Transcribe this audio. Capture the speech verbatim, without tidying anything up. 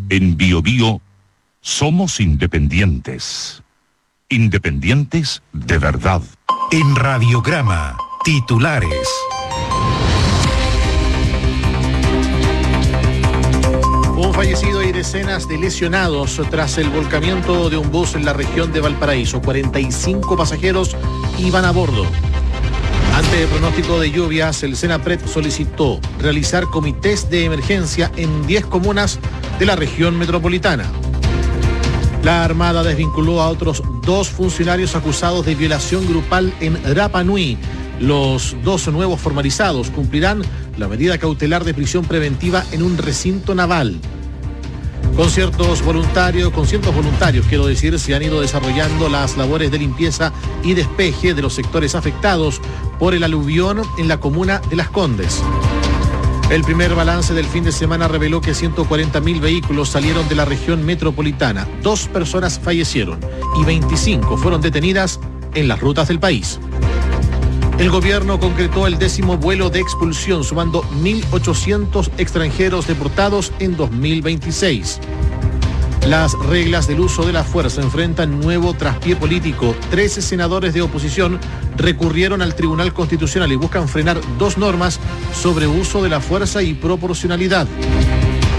En Bio Bio somos independientes. Independientes de verdad. En Radiograma, titulares. Un fallecido y decenas de lesionados tras el volcamiento de un bus en la región de Valparaíso. cuarenta y cinco pasajeros iban a bordo. Ante el pronóstico de lluvias, el SENAPRED solicitó realizar comités de emergencia en diez comunas de la región metropolitana. La Armada desvinculó a otros dos funcionarios acusados de violación grupal en Rapa Nui. Los dos nuevos formalizados cumplirán la medida cautelar de prisión preventiva en un recinto naval. Conciertos voluntarios, con cientos voluntarios, quiero decir, se han ido desarrollando las labores de limpieza y despeje de los sectores afectados por el aluvión en la comuna de Las Condes. El primer balance del fin de semana reveló que ciento cuarenta mil vehículos salieron de la región metropolitana. Dos personas fallecieron y veinticinco fueron detenidas en las rutas del país. El gobierno concretó el décimo vuelo de expulsión, sumando mil ochocientos extranjeros deportados en dos mil veintiséis. Las reglas del uso de la fuerza enfrentan nuevo traspié político. Trece senadores de oposición recurrieron al Tribunal Constitucional y buscan frenar dos normas sobre uso de la fuerza y proporcionalidad.